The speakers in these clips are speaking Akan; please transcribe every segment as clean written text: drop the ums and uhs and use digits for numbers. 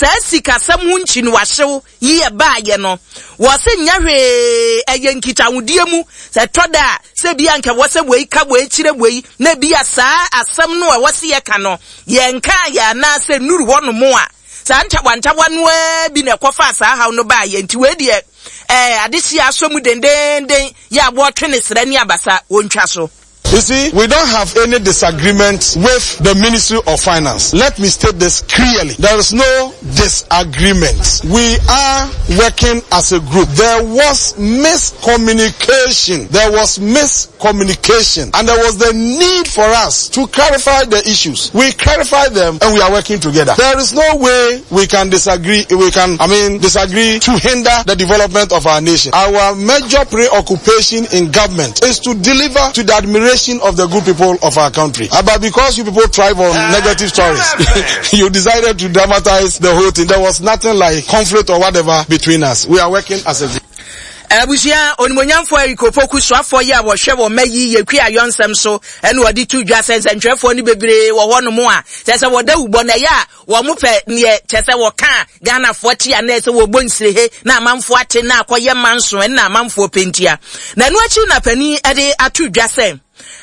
sika samu nchi no wahyew ye baaye no wo se nyahwe eyenkitawudie mu se toda se bia nka wo se wei ka wei kire wei na bia saa asam no wo se ye ka no ye nka ya na se nuru ho no mo a sa ntabwa no bi na kofa saa haw no baaye nti we de adesi asomu dendenden ya bo twene sra ni abasa wontwa so. You see, we don't have any disagreement with the Ministry of Finance. Let me state this clearly. There is no disagreement. We are working as a group. There was miscommunication. And there was the need for us to clarify the issues. We clarified them and we are working together. There is no way we can disagree. Disagree to hinder the development of our nation. Our major preoccupation in government is to deliver to the admiration of the good people of our country. But because you people thrive on negative stories, you decided to dramatize the whole thing. There was nothing like conflict or whatever between us. We are working as a group. Abusia onimonyamfo erikopoku soafo ya wo hwe wo mayi yekwi ayonsem so ene wodi tu dwasense ntwefo ni bebre wo hono mo a tese wo da ubo na ya wo mope ne tese wo ka Ghana fo tia na ese wo bonsirehe na amamfo ate na akoye manso na amamfo pentia na no achi na pani ede atu dwasen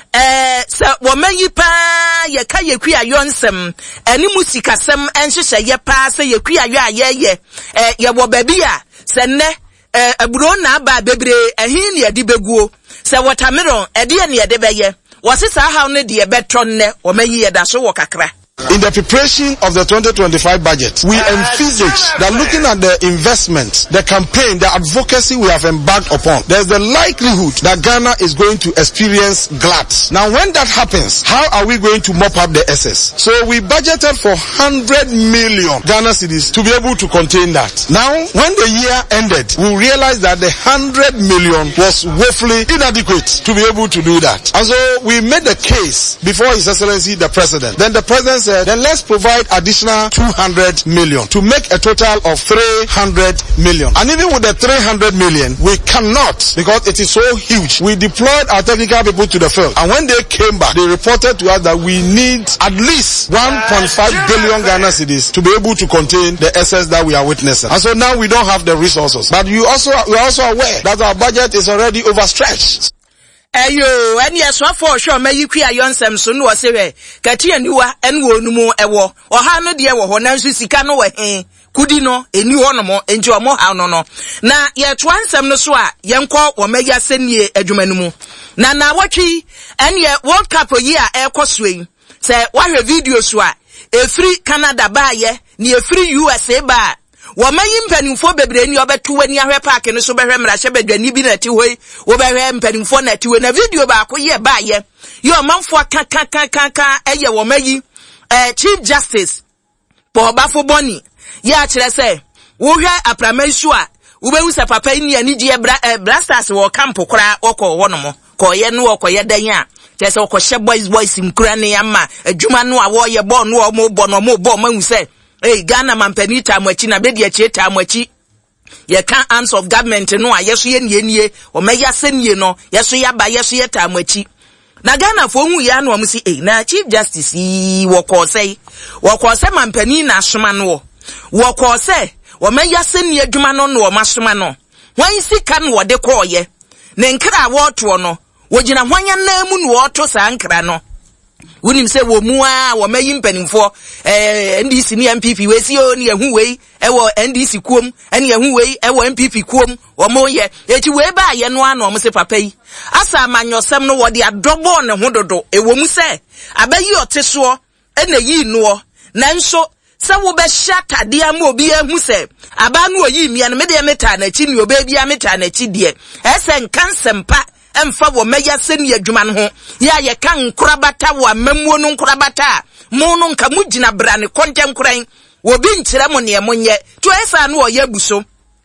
se wo mayi pa ye ka yekwi ayonsem eni musikasem enhyehyɛ ye pa se yekwi ayo ayeye ye wo babi a se ne aburo na aba bebre ehin ne ade beguo se watermelon ede ne ede beye wosesa haw ne de betron ne o mayi yeda so wo kakra. In the preparation of the 2025 budget, we envisage that looking at the investment, the campaign, the advocacy we have embarked upon, there's the likelihood that Ghana is going to experience glut. Now, when that happens, how are we going to mop up the excess? So we budgeted for 100 million Ghana cedis to be able to contain that. Now, when the year ended, we realized that the 100 million was woefully inadequate to be able to do that. And so we made the case before His Excellency the President. Then the President said, then let's provide additional 200 million to make a total of 300 million. And even with the 300 million, we cannot, because it is so huge. We deployed our technical people to the field. And when they came back, they reported to us that we need at least 1.5 billion Ghana cedis to be able to contain the excess that we are witnessing. And so now we don't have the resources. But we are also aware that our budget is already overstretched. Eyo eni eswafo hwe mayikwi ayonsem so no sewe kati aniwa enwo numu ewo oha no de ewo ho nanso sika no we kudi no eni ho no mo enji omo ha no na ye twansem no so a yenko wo maya senie adwumanumu na watwi eni World Cup yi a ekosoe se wahwe video so a efri Canada baaye ni efri USA ba Wamayi mpanimfo bebre ni obeto wani ahwe park no so behwe mra hye badwani bi na ti hoi wo behwe mpanimfo na ti we na video ba ko ye ba ye yo manfo kaka eye wamayi Chief Justice Paul Bafoboni ya kire se wo hwe apramasu a wo behu se papa ni ani die blasters wo camp kora okọ wonomo ko ye no okoye dan a tese okọ hye boys mkura ne yama adwuma no a wo ye bo no o mo bo mahu se Ghana mampanita amwachi na bedi acheta amwachi ye kan arms of government no a yeso ye nie o meya senie no yeso ya ba yeso ye ta amwachi na Ghana fo hu ya no amsi na Chief Justice wo ko sei mampani na asoma no wo ko sei o meya senie adwuma no no o masoma no wan sika no wo de ko ye ne nkra wo to no wo gina hwanya na mu no wo to sa nkra no Unim se wo mu a wo mayi mpanimfo NDC ni MPP we si o ni ehu wei ewo NDC kuom ene ehu wei ewo MPP kuom wo mo ye eti we ba ye no ano mo se papa yi asa amanyosem no wo de adobo ne hododo ewo mu se abayi oteso ene yi no nanso se wo be shata de am obi ehu se aba no oyi mia no me de meta na chi ni obebi ameta na chi de ese nkansempa emfa wo meya seni adwuma no ho ya ye kan nkorabata wo amamuo no nkorabata mo no nka mugina brane konten koran wo bi nkire mo ne monye to esa no ye buso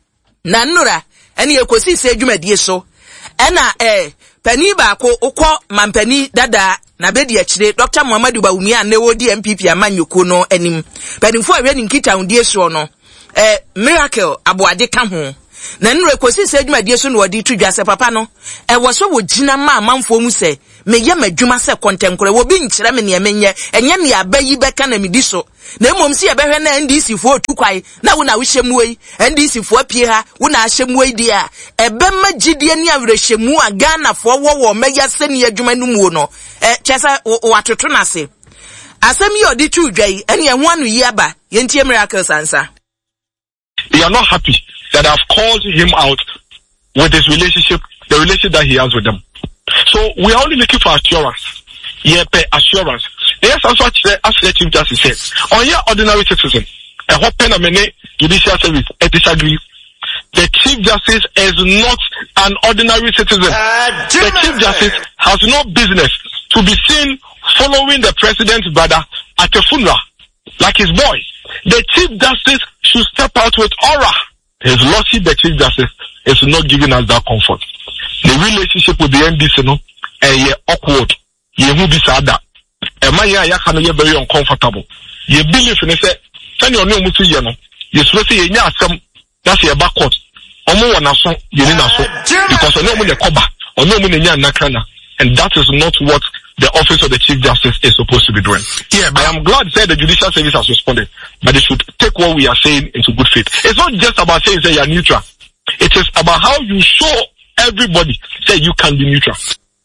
na nnura ene ekosi se adwumadie so ena pani ba ko ukọ mampani dada na bedi akire Dr. Muhammadu Bawumia a ne wodi MPP amanyoko no anim panimfo awe ni nkita hundie so no Miracle Aboade ka ho na nre kosi se adwumadie so no wodi tudwa se papa no wo so wo gina ma amanfo mu se me ye madwuma se kontenkore wo bi nkyere me ne menye enye ne abayi beka na medi so na emom si ebehwe na NDC fo otukwai na wo na wo hyemu yi NDC fo apie ha wo na hyemu yi dia ebe magidie ni awrehemu a Ghana fo wo meya se ne adwuma no mu no chesa watoto na se asem yi odi tudwa yi ene ehwo anu yi aba yentie miracles ansa. They are not happy that I've called him out with his relationship, the relationship that he has with them. So we are only looking for assurance. Yeah, assurance. Yes, that's what the Chief Justice said. On your ordinary citizen, a whole pen a minute, judicial service, I disagree. The Chief Justice is not an ordinary citizen. The Chief Justice has no business to be seen following the president's brother at a funeral, like his boy. The Chief Justice should step out with aura. His lordship, the Chief Justice, is not giving us that comfort. The relationship with the NDC, no, awkward. Ye who be sad that. Ya can be very uncomfortable. Ye believe in it. Tell you no mutu ye no. You supposed to ye some that's your backward. Omo wana so ye ni na so because no money cover or no money nya nakana, and that is not what the office of the Chief Justice is supposed to be doing. Yeah, but I am glad that the judicial service has responded, but they should take what we are saying into good faith. It's not just about saying you are neutral. It is about how you show everybody that you can be neutral.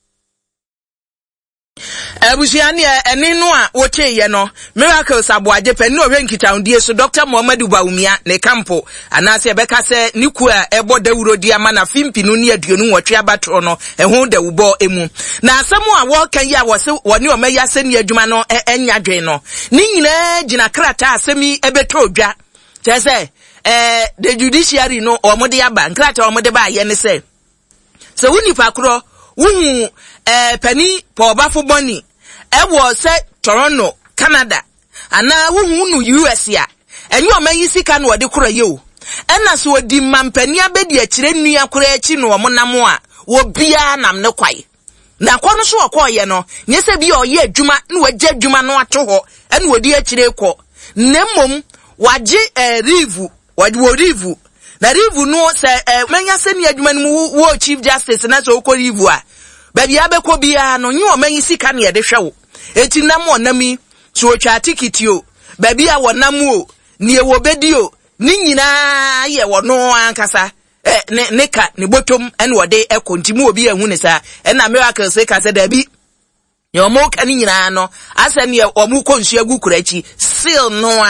Busiani eni no a woche ye no Miracles aboaje pani no hwenkita undie so Dr. Muhammadu Baumia ne kampo anase ebeka se niku a ebo dawuro di ama na fimpinu ne aduonu wotwe abatro no ehu da wubo emu na asemu a wo kan ya wo se woni o meya se ne adwuma no enya dwen no ni nyina gina krata asemi ebeto odwa chese the judiciary no omode aba krata omode ba ye ne se wuni pakro wuhu pani pobafo boni ewo se Toronto Canada ana wuhu nu US ya enyo omayi sika no de koro ye o ena so odi mampani abedi akire nua koro achi no omonam a wo bia nam ne kwai na kono so okoye no nyese bia oye adwuma na wagye adwuma no ato ho ena wodi akire kɔ nemmom wagye rivu na rivu no se manya se ni adwuma no wo Chief Justice na so okɔ rivu a baby abekɔ bia no nyi omanyi sika ne de hwɛ wo eti nam onami so otwa tikiti o baby a wonam o ne ewo bedi o ni nyina ye wono ankasa neka ne botom ene wode ekontimu obi ehu ne sa na Miracles ka se da bi ye omo ka ni nyina no asa ne omo konsu agu kurachi seal no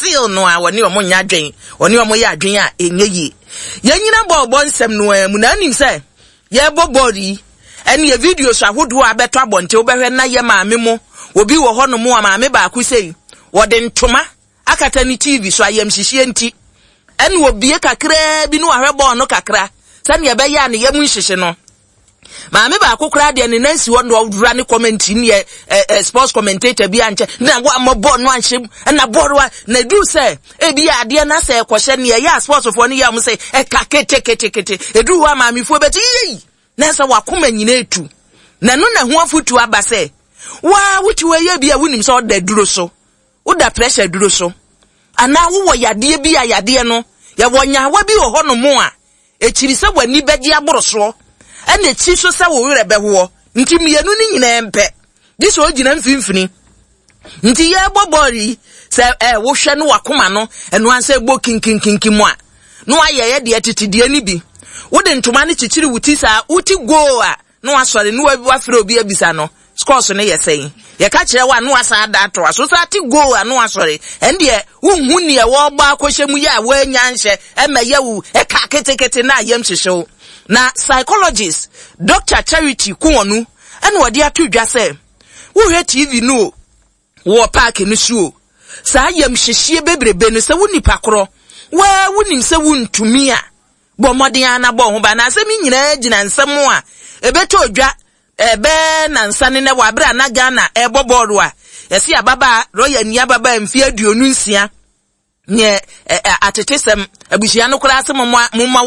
a woni omo nya adwen woni omo ye adwen a enyeyi ye nyina bo nsem no amu na nim se ye bobori ene ye video so ahodo abeto abonte obehwe na ye maame mo obi wo ho no mo maame ba ku sei wode ntoma akata ni TV so ayam hihie nti ene obi kakra bi no ahwebo no kakra sane ye be ya ne ye mu hihye no maame ba akokra de ne nansi wo no dura ne comment ni sports commentator bi anche na wo amabo no anhyem na borwa na du say e bi ade na say kwhye ne ya sports fo ne ya mu say e kakete edu wa maame fo beti yi na say wakoma nyina etu na no na ho afutu aba say wa wuti we ye bi a wunim so da duro so wo da pressure duro so ana wo yade bi a yade no ye wonya wa bi wo ho no mo a ekiri se wani beje aboroso ene chi so se wo werebe ho nti mienu ni nyina empe di so ogina mfimfini nti ye bobori se wo hwe no wakoma no eno anse gbo kinkinkinkin mo a no aye de atitide ni bi wo de ntoma ne chichiri wuti sa uti go a no asore no wa fere obi abisa no scores no yesen ye ka kire wa no asa da to aso sa ti go a no asore ende unhu ne wo gba akohyemu ya wa nya nhye emayewu e ka ketekete na ayem hyehyew na psychologist Dr. Charity Kuonu ene wode atodwa se wo hwe TV no wo park no suo sa ayem hyehye bebrebe no se wo nipa koro wa wonim se wo ntumi a bo modern ana bo ho ba na se mi nyina gina nsem a ebeto odwa ebe na nsane ne wabra na Ghana eboboro a yesi ababa roya ni ababa mfi aduonu nsia nye atetesem abuhia no kura asem mumma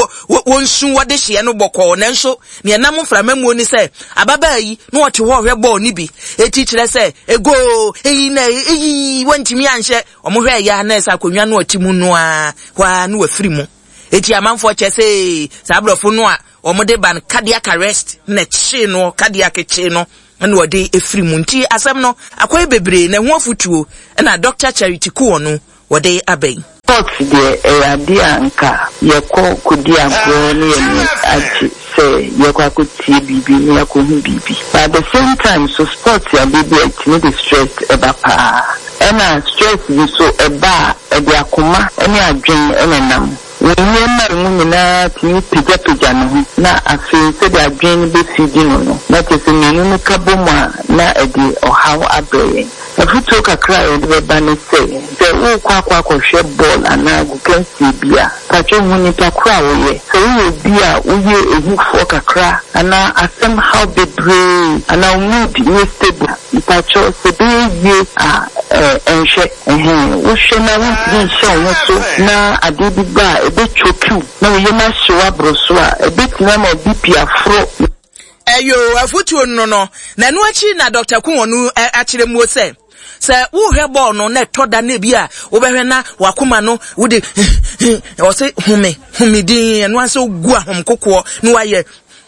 wonsu wode hye no bokọ na nso ne nam mframamu ni se ababa yi no wote ho hwe ball ni bi eti kire se ego eyi na eyi wantimi anhye omo hwe ya na esa konwa no otimu no a kwa no afiri mu eti amanfo chese sabrofo no a omode ban cardiac arrest na chi no cardiac chi no and what they free munti asem no akoy bebre na ho afutuo na Dr. Charity Kuonu what they abey sports de adia nka yeko kudi agro ni aji say yeko akuti bibi ni yeko hu bibi but at the same time so sports ya bibi no the stress eba pa ena stress ni so eba e akoma eni adwen enenam When na tini pija no na afi se da adwen be fidi no na tese nenu kaboma na edi ohaw abreye afuto kakra e de ba ne se wo kwa hwe ball ana gu kansi bia pacho huni pakra wo ye se wo bia wo ye ehufo kakra ana asem how be brave ana mood ni stable pacho se be ye enhwe wo hwe na wo bi hwe so na adibi ba ebe choku na wo ye ma hwe abroso a ebe tina ma BP afro eyo afutu no na enu achi na Dr. Kuonu akire mu se wo hwe ball no na toda na bia wo behwe na wakoma no wo de o se humidin enu ase ogu ahom kokko no waye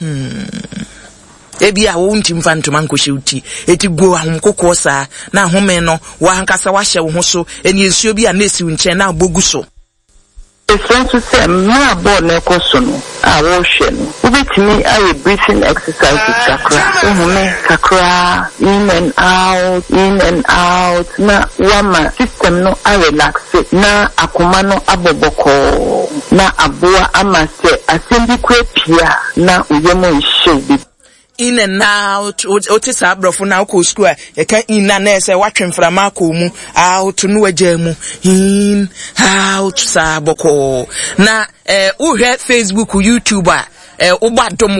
ebia wo ntim fantoma nkohye uti eti go ahom kokko sa na home no wa hankasa wa hye wo ho so eni ensuo bia na esi nche na abogu so to say my board na koso no a wo hwe no ubetimi aye breathing exercises kakra in and out na wama system no a relax na akoma no aboboko na aboa amase asendi kwepia na uyemo nhye in and out otisa abrofo na ko school e kan in na na se watwemframa ko mu out no wajamu in out saboko na uhwe Facebook YouTube ubadom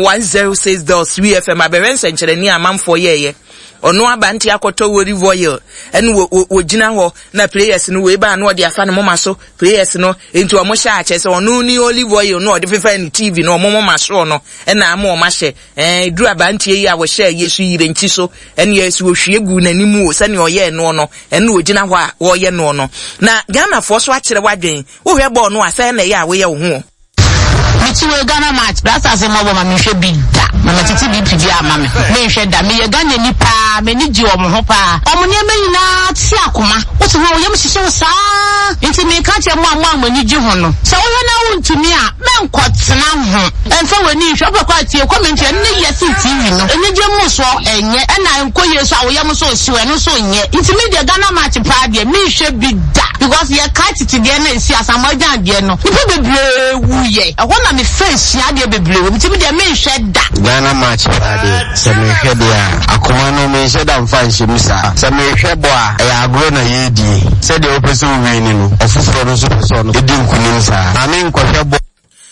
106.3 FM aberense nkyere ni amanfo yeye ono abanti akoto wori voyel ene wo gina ho na players no we ba na odi afa ne moma so players no enti o mo sha ache se ono ni olive oil no odi fefa ni TV no mo moma so no ena ama o ma hye duru abanti yi a wo hye yesu yire nchi so ene yesu ohwie gu nanimu o se ne oye no ene wo gina ho a wo ye no na Ghana fo so akere wadwen wo hwe ball no asa na ye a wo ye wo ho Michiwe Ghana match blasters mo bo ma mi hwe bi da na titi bi bi ama me hwe da me ye Ghana ni pa me ni ji o mo ho pa o mo ne me nyina ti akoma wo to ho ye mo hihye wo saa enti me ka che mo ama ni ji ho no se wo na wo ntumi a me nkotena ho enfa wani hwe ba kwa tie comment ne ye si TV no eni je mo so enye na nkoye so a wo ye mo so siwe no so nye enti me de Ghana match pa de me hwe bi da because ye ka titi de na esi asamajan de no ipo bebre wu ye na me face ya de bebre wo bitimi de me hwe da Ghana match parade se me hwe dia akoma no me hwe da mfa nhye misa se me hwe bo a ya agro na yedi se de opeso wini no ofufuro no so so no edi nkunim sa na me nkwohwe bo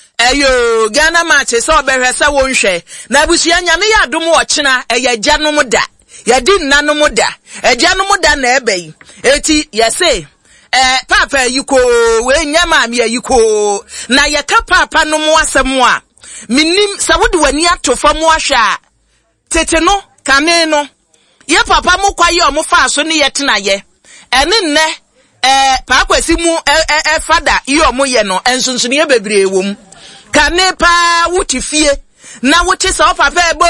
eyo Ghana match se obehwe se wo nhwe na abusia nyame ya dom wo kina eya gyanom da ya di nanom da egyanom da na ebei eti yese papa yiko we nyama mi yiko na yeka papa no mo asem a minim sawode wani atofa mo ahwa tete no kane no ye papa mo kwaye o mo fa so ne yetena ye ene nne pa kwasi mu fada ye o mo ye no ensunsune ye bebre ewom kane pa wutifie na wote se o papa ebo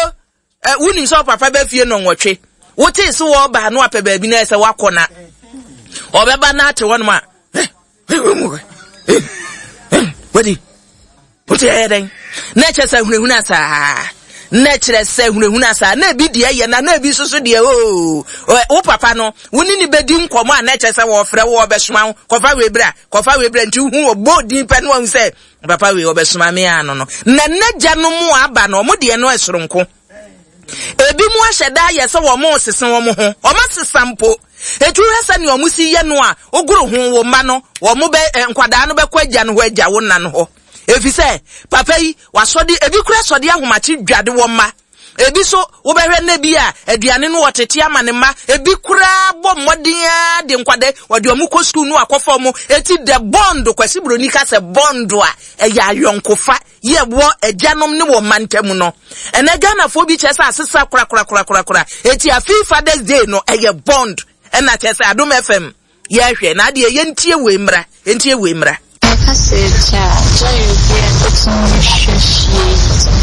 wunim se o papa ba fie no nwotwe wote se wo ba no apɛ baabi na se wakona obeba na ate won ma wadi wote eden na che se hunehuna asa na kire se hunehuna asa na bi de ye na bi susu de o papa no woni ni bedi nkomo a na che se wo frɛ wo obesoma kofa webra nti hu obodi pe no se papa we obesoma me ano no na naja no mu aba no mo de no esoronko ebi mu ahyeda ye se wo mo sesen wo mo ho o ma sesampo etu hesa ni omusi ye no a oguru ho wo ma no wo mo be nkwada no be kwagya no ho agya wo na no ho efise papa yi wasodi ebi kura sodi ahomachi dwade wo ma ebi so wo behwe na bi a aduane no wotete ama ne ma ebi kura bo mmodin de nkwade wode omu ko school no akofo mu eti the bond kwasi broni ka se bond a eya yonkofa ye wo agyanom ne wo mantam no ene Ghana fo bi chese asesa kura eti a Father's Day no eye bond ena chese Adom FM ye hwe na de ye ntie we mra message joy be it's me share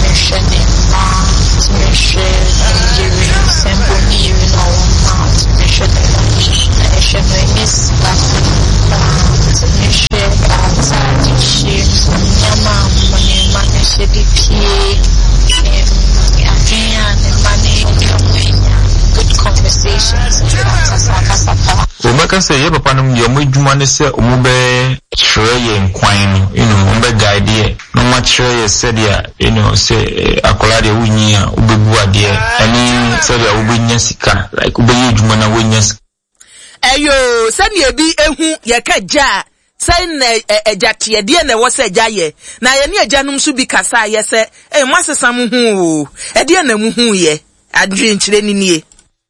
to me share you simple me no amount to me share miss to me share money good conversations. Omeka say ye papa no ye mo dwuma ne se omube kyerɛ ye nkwan no ombe guide ye no ma kyerɛ ye se dia say akola de wunyi a obebu ade ani se dia obenya sika like obeyi dwuma na wonya sika eyo se ne bi ehu ye ka gya sai na ejate de na wo se gya ye na ye ne agyanum so bi kasa ye se masesa mu hu o de na mu hu ye adwe nkyerɛ ni nie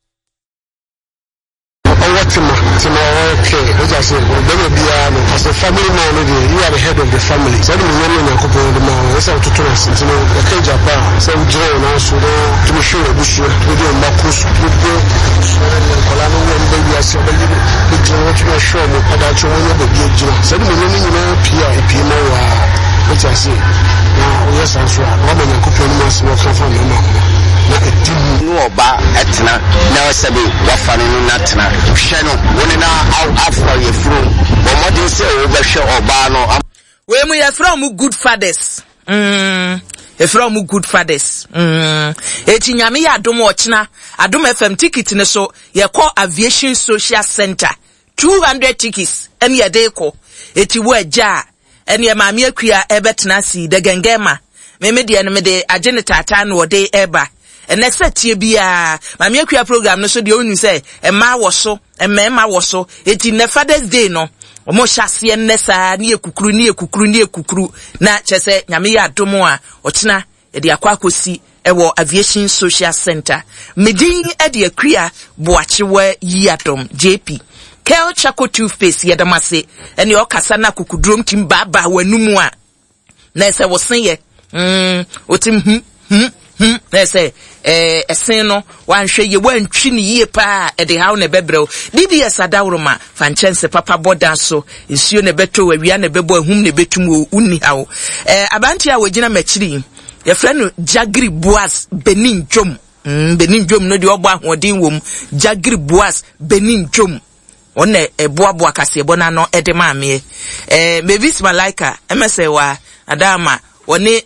Okay, as I said, as a family man, you are the head of the family. So, the man, that's how to trust. You know, the Japan, so we draw also to be sure we should do Marcus, we do Colano, and baby, I said, we draw to be sure that you will be a job. So, the man, PIP, which I say, now, yes, I'm sure. Woman, and coupon must work from the mom. No ba etna na sabi wa fanu na tena hwe no woni na afro ye fru bo modin say wo be hwe oba no we mu ye from good fathers from good fathers eti nyame ya adom ochina adom FM ticket ne so ye call aviation social center 200 tickets en ye de ko eti wo agya en ye maame akua ebetena si de gengema me de ne me de agene tata no de eba and set ye bia mami akua program no so de onu say emma wo so emma wo so eti na Father's Day no omo hyase nnesa ne ekukuru na chese nyame ya adomo a ochina e de akwakosi ewo aviation social center medin e de akua boachewa yi adom JP Kel Chaco toothpaste yedamase ene okasa na kukudrom tim baba wanumu a na se wo sen ye otim na say esen no wanhwe ye wantwi ne yie pa e de hawo ne bebrɛw DBS adawroma fanchense papa boda so nsuo ne beto wawia ne bebo ahum ne betum unni hawo abanti a wagina machiri ye frɛ Jagri Boas Benin Jom no de obo ahoden wom Jagri Boas Benin Jom one eboaboa kase bona no ede maame Mavis Malaika emese wa adama one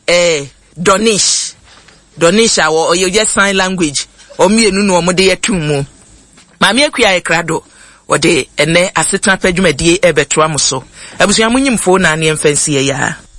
Donisha or you just sign language or me and no more day 2 more. Mammy Quia Crado or de and ne a certain pedium a dear ebetramuso. I was young phone and fancy ya.